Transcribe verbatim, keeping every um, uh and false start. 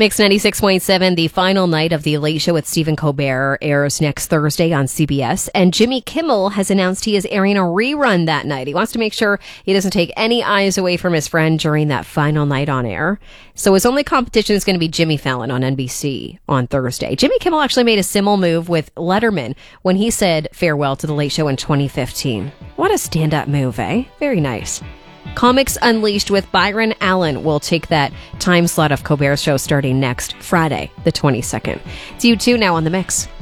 Mix ninety-six point seven, the final night of The Late Show with Stephen Colbert airs next Thursday on C B S. And Jimmy Kimmel has announced he is airing a rerun that night. He wants to make sure he doesn't take any eyes away from his friend during that final night on air. So his only competition is going to be Jimmy Fallon on N B C on Thursday. Jimmy Kimmel actually made a similar move with Letterman when he said farewell to The Late Show in twenty fifteen. What a stand-up move, eh? Very nice. Comics Unleashed with Byron Allen will take that time slot of Colbert's show starting next Friday, the twenty-second. It's you two now on The Mix.